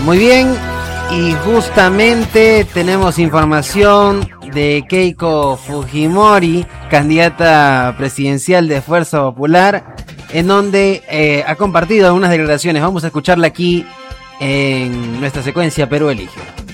Muy bien, y justamente tenemos información de Keiko Fujimori, candidata presidencial de Fuerza Popular, en donde ha compartido algunas declaraciones. Vamos a escucharla aquí en nuestra secuencia Perú Elige.